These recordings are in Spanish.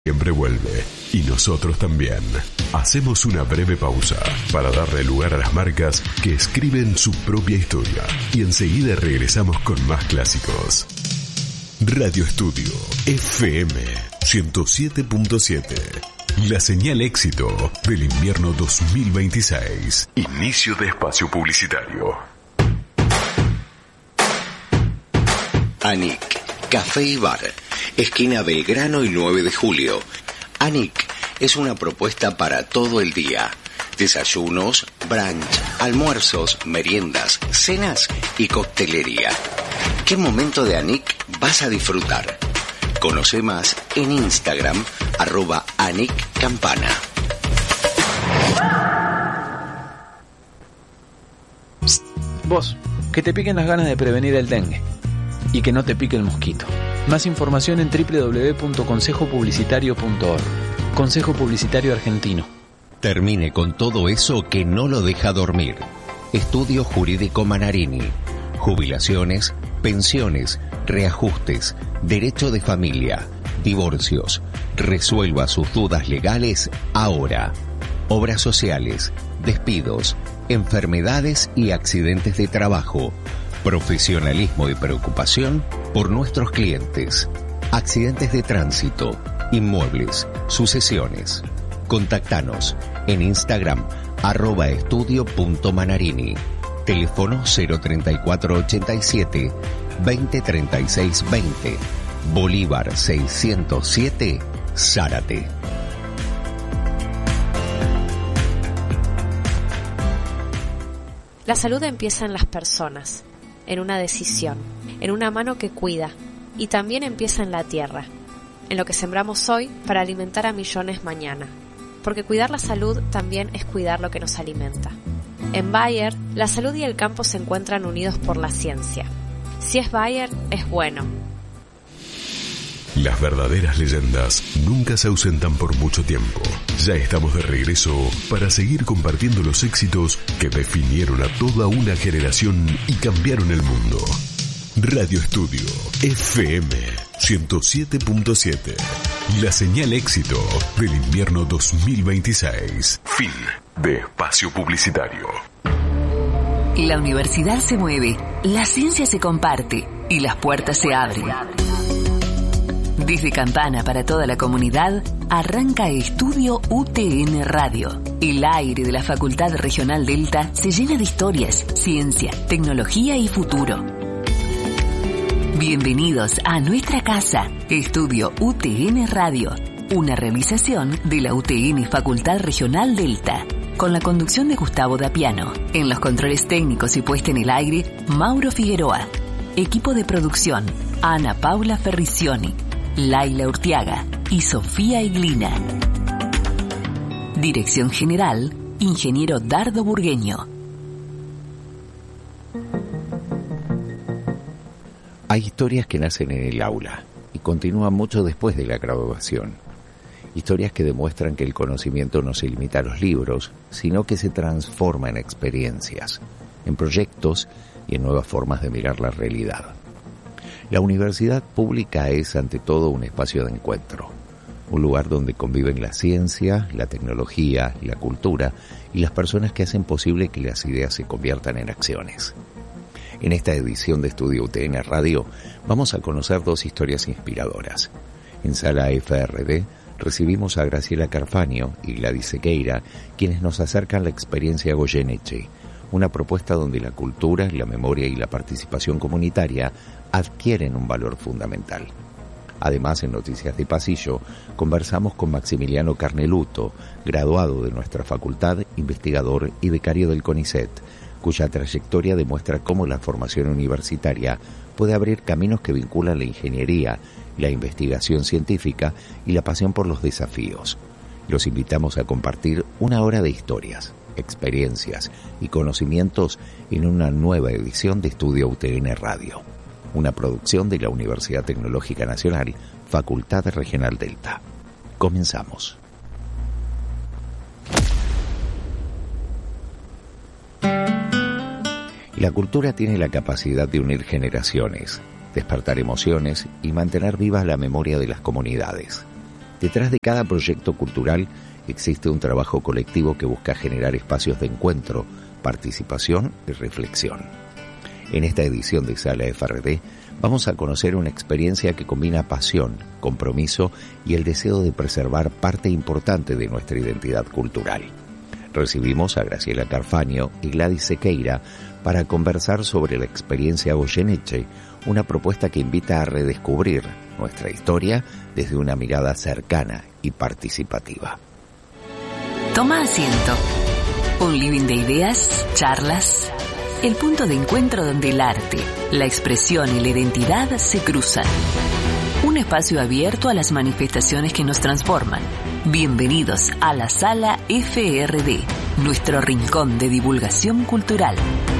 Siempre vuelve, y nosotros también. Hacemos una breve pausa para darle lugar a las marcas que escriben su propia historia, y enseguida regresamos con más clásicos. Radio Estudio FM 107.7. La señal éxito del invierno 2026. Inicio de espacio publicitario. Anik, Café y Bar, esquina Belgrano y 9 de Julio. Anik es una propuesta para todo el día. Desayunos, brunch, almuerzos, meriendas, cenas y coctelería. ¿Qué momento de Anik vas a disfrutar? Conoce más en Instagram, @AnikCampana. Psst, vos, que te piquen las ganas de prevenir el dengue y que no te pique el mosquito. Más información en www.consejopublicitario.org. Consejo Publicitario Argentino. Termine con todo eso que no lo deja dormir. Estudio Jurídico Manarini. Jubilaciones, pensiones, reajustes, derecho de familia, divorcios. Resuelva sus dudas legales ahora. Obras sociales, despidos, enfermedades y accidentes de trabajo. Profesionalismo y preocupación por nuestros clientes. Accidentes de tránsito, inmuebles, sucesiones. Contactanos en Instagram @estudio.manarini. Teléfono 03487 203620. Bolívar 607, Zárate. La salud empieza en las personas, en una decisión, en una mano que cuida, y también empieza en la tierra, en lo que sembramos hoy para alimentar a millones mañana, porque cuidar la salud también es cuidar lo que nos alimenta. En Bayer, la salud y el campo se encuentran unidos por la ciencia. Si es Bayer, es bueno. Las verdaderas leyendas nunca se ausentan por mucho tiempo. Ya estamos de regreso para seguir compartiendo los éxitos que definieron a toda una generación y cambiaron el mundo. Radio Estudio FM 107.7. La señal éxito del invierno 2026. Fin de espacio publicitario. La universidad se mueve, la ciencia se comparte y las puertas se abren. Desde Campana para toda la comunidad, arranca Estudio UTN Radio. El aire de la Facultad Regional Delta se llena de historias, ciencia, tecnología y futuro. Bienvenidos a nuestra casa, Estudio UTN Radio, una realización de la UTN Facultad Regional Delta, con la conducción de Gustavo Dapiano. En los controles técnicos y puesta en el aire, Mauro Figueroa. Equipo de producción, Ana Paula Ferricioni, Laila Urtiaga y Sofía Iglina. Dirección General, Ingeniero Dardo Burgueño. Hay historias que nacen en el aula y continúan mucho después de la graduación. Historias que demuestran que el conocimiento no se limita a los libros, sino que se transforma en experiencias, en proyectos y en nuevas formas de mirar la realidad. La universidad pública es, ante todo, un espacio de encuentro, un lugar donde conviven la ciencia, la tecnología, la cultura y las personas que hacen posible que las ideas se conviertan en acciones. En esta edición de Estudio UTN Radio vamos a conocer dos historias inspiradoras. En Sala FRD recibimos a Graciela Carfaño y Gladys Sequeira, quienes nos acercan la experiencia Goyeneche, una propuesta donde la cultura, la memoria y la participación comunitaria adquieren un valor fundamental. Además, en Noticias de Pasillo, conversamos con Maximiliano Carneluto, graduado de nuestra facultad, investigador y becario del CONICET, cuya trayectoria demuestra cómo la formación universitaria puede abrir caminos que vinculan la ingeniería, la investigación científica y la pasión por los desafíos. Los invitamos a compartir una hora de historias, experiencias y conocimientos en una nueva edición de Estudio UTN Radio, una producción de la Universidad Tecnológica Nacional, Facultad Regional Delta. Comenzamos. La cultura tiene la capacidad de unir generaciones, despertar emociones y mantener viva la memoria de las comunidades. Detrás de cada proyecto cultural existe un trabajo colectivo que busca generar espacios de encuentro, participación y reflexión. En esta edición de Sala FRD vamos a conocer una experiencia que combina pasión, compromiso y el deseo de preservar parte importante de nuestra identidad cultural. Recibimos a Graciela Carfaño y Gladys Sequeira para conversar sobre la experiencia Goyeneche, una propuesta que invita a redescubrir nuestra historia desde una mirada cercana y participativa. Toma asiento. Un living de ideas, charlas, el punto de encuentro donde el arte, la expresión y la identidad se cruzan. Un espacio abierto a las manifestaciones que nos transforman. Bienvenidos a la Sala FRD, nuestro rincón de divulgación cultural.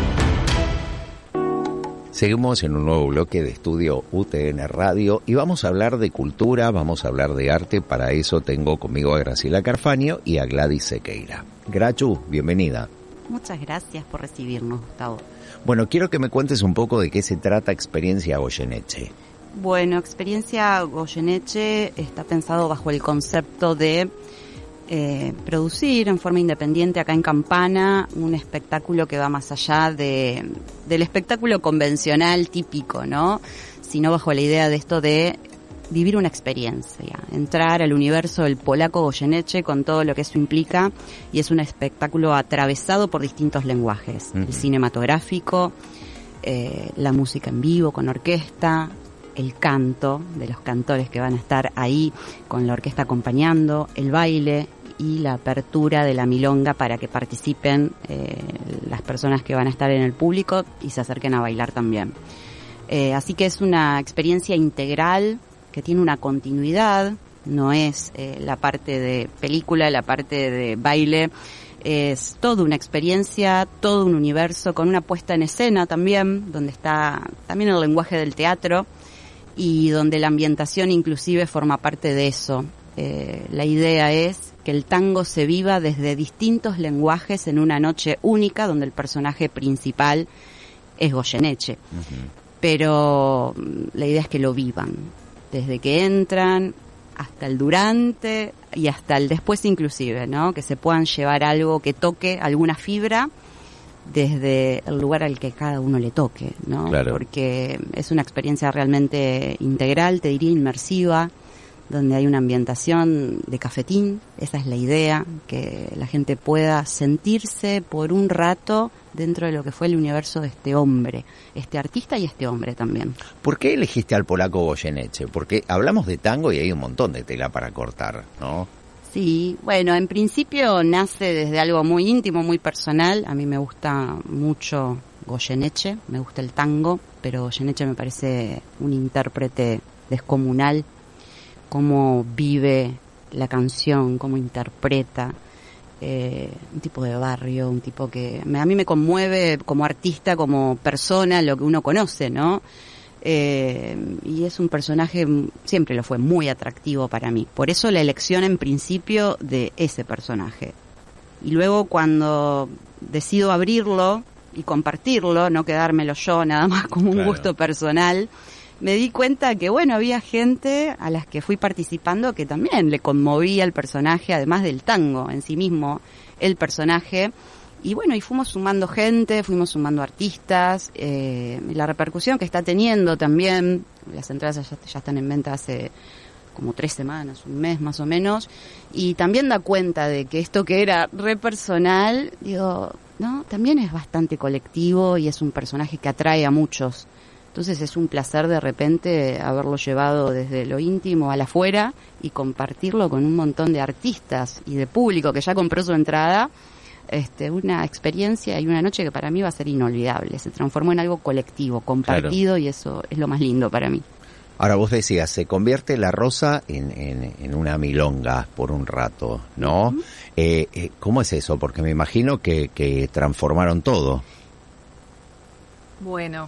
Seguimos en un nuevo bloque de estudio UTN Radio y vamos a hablar de cultura, vamos a hablar de arte. Para eso tengo conmigo a Graciela Carfaño y a Gladys Sequeira. Grachu, bienvenida. Muchas gracias por recibirnos, Gustavo. Bueno, quiero que me cuentes un poco de qué se trata Experiencia Goyeneche. Bueno, Experiencia Goyeneche está pensado bajo el concepto de producir en forma independiente acá en Campana un espectáculo que va más allá del espectáculo convencional típico, ¿no? Sino bajo la idea de esto de vivir una experiencia, entrar al universo del polaco Goyeneche con todo lo que eso implica, y es un espectáculo atravesado por distintos lenguajes, el cinematográfico, la música en vivo con orquesta, el canto de los cantores que van a estar ahí con la orquesta acompañando, el baile y la apertura de la milonga para que participen las personas que van a estar en el público y se acerquen a bailar también. Así que es una experiencia integral que tiene una continuidad, no es la parte de película, la parte de baile, es toda una experiencia, todo un universo con una puesta en escena también, donde está también el lenguaje del teatro y donde la ambientación inclusive forma parte de eso. La idea es que el tango se viva desde distintos lenguajes en una noche única donde el personaje principal es Goyeneche. Pero la idea es que lo vivan, desde que entran hasta el durante y hasta el después inclusive, ¿no? Que se puedan llevar algo que toque alguna fibra desde el lugar al que cada uno le toque, ¿no? Claro. Porque es una experiencia realmente integral, te diría inmersiva, donde hay una ambientación de cafetín. Esa es la idea, que la gente pueda sentirse por un rato dentro de lo que fue el universo de este hombre, este artista y este hombre también. ¿Por qué elegiste al polaco Goyeneche? Porque hablamos de tango y hay un montón de tela para cortar, ¿no? Sí, bueno, en principio nace desde algo muy íntimo, muy personal. A mí me gusta mucho Goyeneche, me gusta el tango, pero Goyeneche me parece un intérprete descomunal, cómo vive la canción, cómo interpreta, un tipo de barrio, un tipo que a mí me conmueve como artista, como persona, lo que uno conoce, ¿no? Y es un personaje, siempre lo fue, muy atractivo para mí. Por eso la elección en principio de ese personaje. Y luego cuando decido abrirlo y compartirlo, no quedármelo yo nada más como un gusto personal, me di cuenta que, bueno, había gente a las que fui participando que también le conmovía el personaje, además del tango en sí mismo, el personaje. Y bueno, y fuimos sumando gente, fuimos sumando artistas, la repercusión que está teniendo también, las entradas ya están en venta hace como 3 semanas, un mes más o menos, y también da cuenta de que esto que era re personal, digo, no, también es bastante colectivo y es un personaje que atrae a muchos. Entonces es un placer de repente haberlo llevado desde lo íntimo a la afuera y compartirlo con un montón de artistas y de público que ya compró su entrada. Una experiencia y una noche que para mí va a ser inolvidable. Se transformó en algo colectivo, compartido, claro. Y eso es lo más lindo para mí. Ahora vos decías, se convierte la rosa en una milonga por un rato, ¿no? Uh-huh. ¿Cómo es eso? Porque me imagino que transformaron todo. Bueno,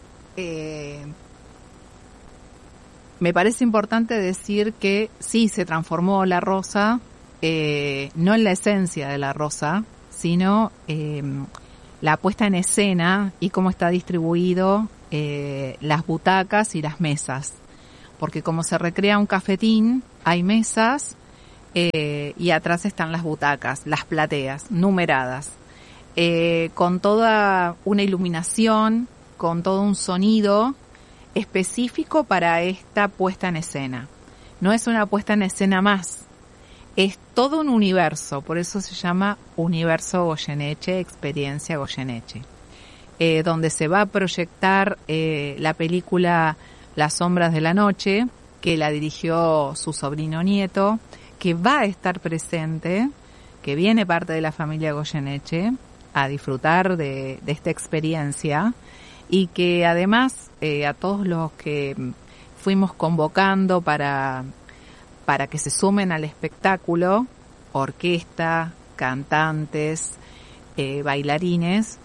me parece importante decir que sí se transformó la rosa, no en la esencia de la rosa, sino la puesta en escena y cómo está distribuido las butacas y las mesas. Porque como se recrea un cafetín, hay mesas y atrás están las butacas, las plateas, numeradas, con toda una iluminación, con todo un sonido específico para esta puesta en escena. No es una puesta en escena más, es todo un universo, por eso se llama Universo Goyeneche, Experiencia Goyeneche, donde se va a proyectar la película Las sombras de la noche, que la dirigió su sobrino nieto, que va a estar presente, que viene parte de la familia Goyeneche a disfrutar de esta experiencia, y que además a todos los que fuimos convocando para que se sumen al espectáculo, orquesta, cantantes, bailarines,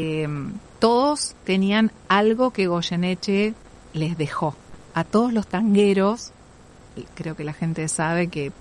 todos tenían algo que Goyeneche les dejó. A todos los tangueros, creo que la gente sabe que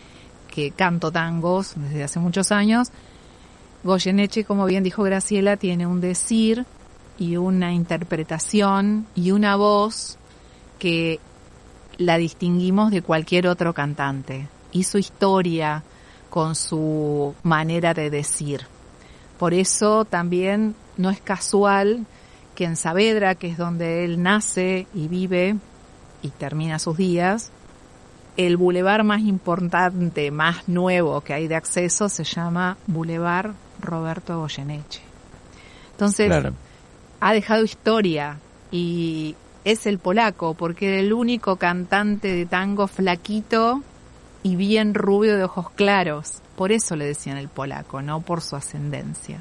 canto tangos desde hace muchos años, Goyeneche, como bien dijo Graciela, tiene un decir y una interpretación y una voz que la distinguimos de cualquier otro cantante, y su historia con su manera de decir. Por eso también no es casual que en Saavedra, que es donde él nace y vive y termina sus días, el bulevar más importante, más nuevo que hay de acceso se llama Boulevard Roberto Goyeneche. Entonces, claro, ha dejado historia, y es el polaco, porque era el único cantante de tango flaquito y bien rubio de ojos claros. Por eso le decían el polaco, no por su ascendencia.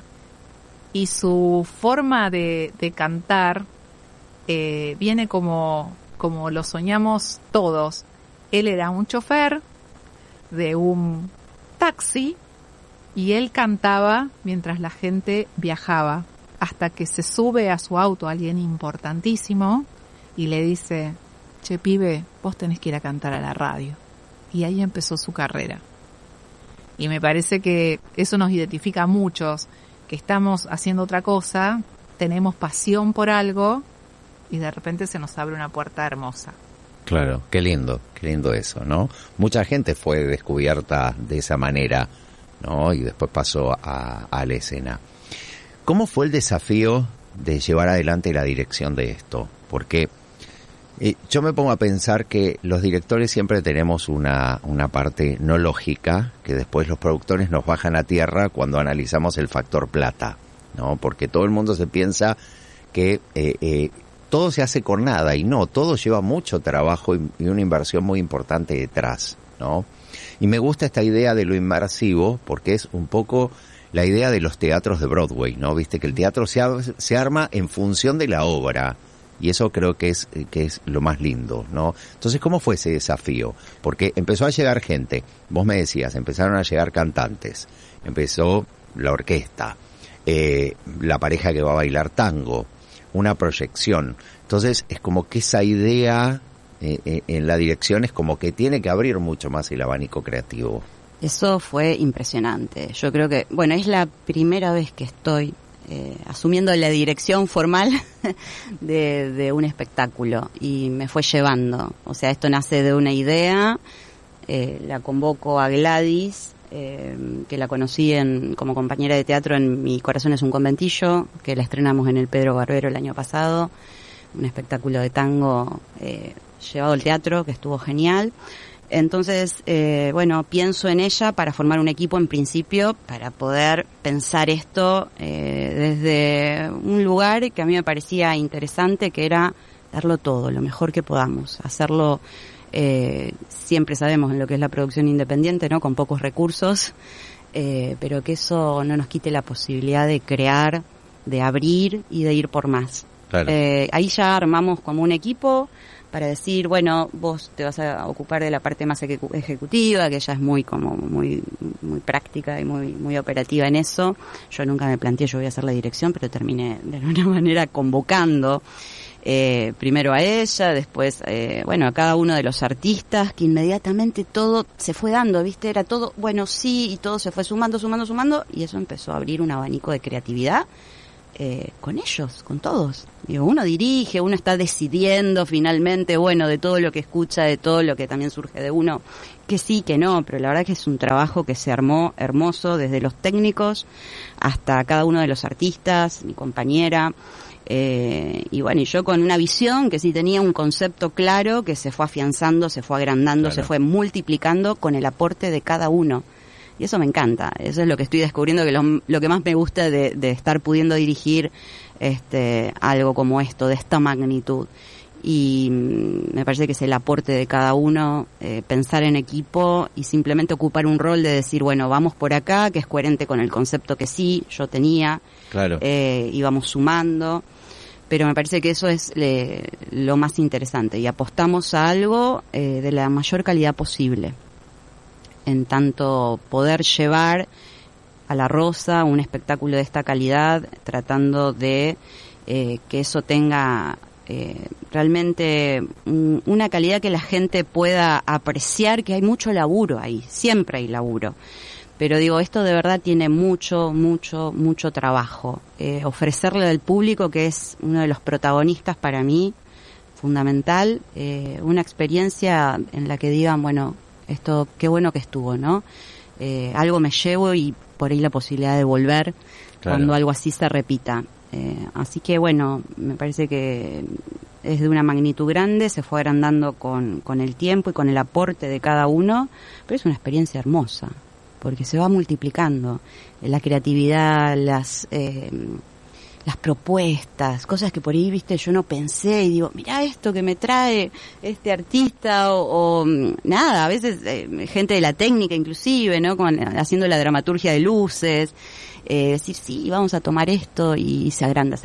Y su forma de cantar viene como lo soñamos todos. Él era un chofer de un taxi y él cantaba mientras la gente viajaba, hasta que se sube a su auto alguien importantísimo y le dice: che, pibe, vos tenés que ir a cantar a la radio. Y ahí empezó su carrera. Y me parece que eso nos identifica a muchos, que estamos haciendo otra cosa, tenemos pasión por algo y de repente se nos abre una puerta hermosa. Claro, qué lindo eso, ¿no? Mucha gente fue descubierta de esa manera, ¿no? Y después pasó a la escena. ¿Cómo fue el desafío de llevar adelante la dirección de esto? Porque yo me pongo a pensar que los directores siempre tenemos una parte no lógica, que después los productores nos bajan a tierra cuando analizamos el factor plata, ¿no? Porque todo el mundo se piensa que todo se hace con nada, y no, todo lleva mucho trabajo y una inversión muy importante detrás, ¿no? Y me gusta esta idea de lo inmersivo, porque es un poco la idea de los teatros de Broadway, ¿no? Viste que el teatro se arma en función de la obra, y eso creo que es lo más lindo, ¿no? Entonces, ¿cómo fue ese desafío? Porque empezó a llegar gente, vos me decías, empezaron a llegar cantantes, empezó la orquesta, la pareja que va a bailar tango, una proyección. Entonces, es como que esa idea en la dirección es como que tiene que abrir mucho más el abanico creativo. Eso fue impresionante. Yo creo que, bueno, es la primera vez que estoy asumiendo la dirección formal de un espectáculo, y me fue llevando. O sea, esto nace de una idea, la convoco a Gladys, que la conocí como compañera de teatro en Mi corazón es un conventillo, que la estrenamos en el Pedro Barbero el año pasado, un espectáculo de tango llevado al teatro que estuvo genial. Entonces, pienso en ella para formar un equipo en principio, para poder pensar esto desde un lugar que a mí me parecía interesante, que era darlo todo, lo mejor que podamos, hacerlo. Siempre sabemos en lo que es la producción independiente, ¿no? Con pocos recursos, pero que eso no nos quite la posibilidad de crear, de abrir y de ir por más. Claro. Ahí ya armamos como un equipo para decir, bueno, vos te vas a ocupar de la parte más ejecutiva, que ya es muy práctica y muy operativa en eso. Yo nunca me planteé yo voy a hacer la dirección, pero terminé de alguna manera convocando primero a ella, después a cada uno de los artistas, que inmediatamente todo se fue dando, ¿viste? Era todo, bueno, sí, y todo se fue sumando, y eso empezó a abrir un abanico de creatividad con ellos, con todos. Digo, uno dirige, uno está decidiendo finalmente, bueno, de todo lo que escucha, de todo lo que también surge de uno, que sí, que no, pero la verdad que es un trabajo que se armó hermoso, desde los técnicos hasta cada uno de los artistas, mi compañera, y bueno, y yo con una visión que sí tenía un concepto claro, que se fue afianzando, se fue agrandando, Claro. se fue multiplicando con el aporte de cada uno. Y eso me encanta, eso es lo que estoy descubriendo, que lo que más me gusta de estar pudiendo dirigir algo como esto, de esta magnitud. Y me parece que es el aporte de cada uno, pensar en equipo y simplemente ocupar un rol de decir, bueno, vamos por acá, que es coherente con el concepto que sí, yo tenía, Claro. y vamos sumando. Pero me parece que eso es lo más interesante, y apostamos a algo de la mayor calidad posible, en tanto poder llevar a La Rosa un espectáculo de esta calidad, tratando de que eso tenga realmente una calidad que la gente pueda apreciar, que hay mucho laburo ahí, siempre hay laburo. Pero digo, esto de verdad tiene mucho trabajo. Ofrecerle al público, que es uno de los protagonistas para mí, fundamental, una experiencia en la que digan, bueno, esto qué bueno que estuvo, ¿no? Algo me llevo, y por ahí la posibilidad de volver cuando algo así se repita. Así que bueno, me parece que es de una magnitud grande, se fue agrandando con el tiempo y con el aporte de cada uno, pero es una experiencia hermosa, porque se va multiplicando la creatividad, las propuestas, cosas que por ahí, viste, yo no pensé, y digo, mirá esto que me trae este artista, o nada, a veces gente de la técnica inclusive, ¿no? Haciendo la dramaturgia de luces, decir, sí, vamos a tomar esto, y se agranda,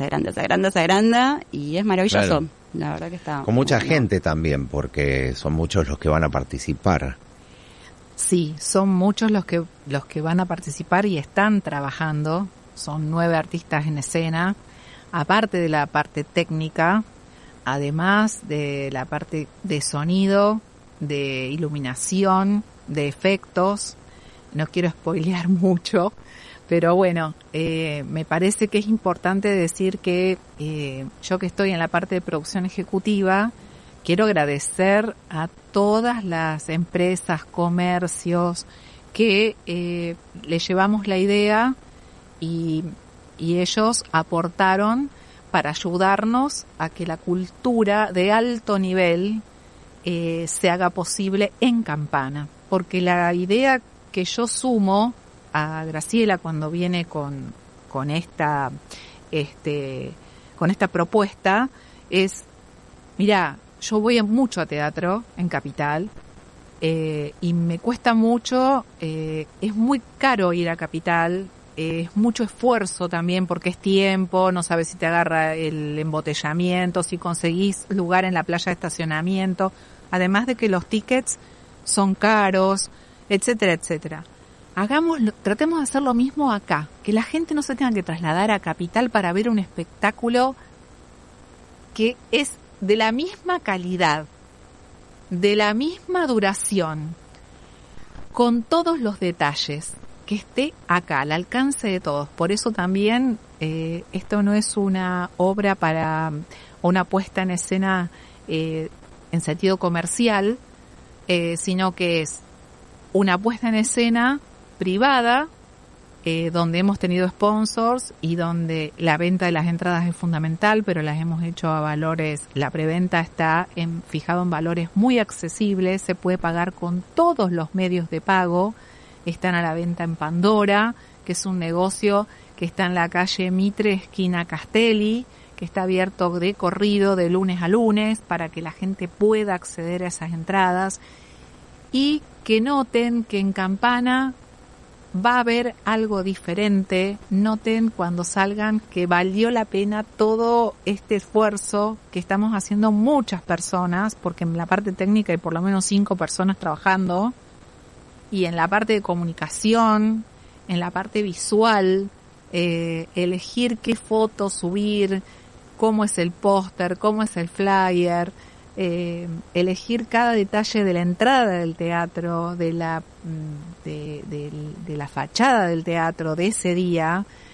y es maravilloso. Claro. La verdad que está... Con mucha bueno. gente también, porque son muchos los que van a participar. Sí, son muchos los que van a participar y están trabajando. Son 9 artistas en escena, aparte de la parte técnica, además de la parte de sonido, de iluminación, de efectos. No quiero spoilear mucho, pero bueno, me parece que es importante decir que yo, que estoy en la parte de producción ejecutiva, quiero agradecer a todas las empresas, comercios, que le llevamos la idea y ellos aportaron para ayudarnos a que la cultura de alto nivel se haga posible en Campana. Porque la idea que yo sumo a Graciela cuando viene con esta propuesta es, mirá, yo voy mucho a teatro en Capital, y me cuesta mucho, es muy caro ir a Capital, es mucho esfuerzo también, porque es tiempo, no sabes si te agarra el embotellamiento, si conseguís lugar en la playa de estacionamiento, además de que los tickets son caros, etcétera, etcétera. Tratemos de hacer lo mismo acá, que la gente no se tenga que trasladar a Capital para ver un espectáculo que es de la misma calidad, de la misma duración, con todos los detalles, que esté acá, al alcance de todos. Por eso también esto no es una obra para una puesta en escena en sentido comercial, sino que es una puesta en escena privada, donde hemos tenido sponsors y donde la venta de las entradas es fundamental, pero las hemos hecho a valores, la preventa está fijado en valores muy accesibles, se puede pagar con todos los medios de pago, están a la venta en Pandora, que es un negocio que está en la calle Mitre, esquina Castelli, que está abierto de corrido de lunes a lunes para que la gente pueda acceder a esas entradas, y que noten que en Campana va a haber algo diferente. Noten cuando salgan que valió la pena todo este esfuerzo que estamos haciendo muchas personas, porque en la parte técnica hay por lo menos 5 personas trabajando, y en la parte de comunicación, en la parte visual, elegir qué foto subir, cómo es el póster, cómo es el flyer, elegir cada detalle de la entrada del teatro, de la fachada del teatro de ese día,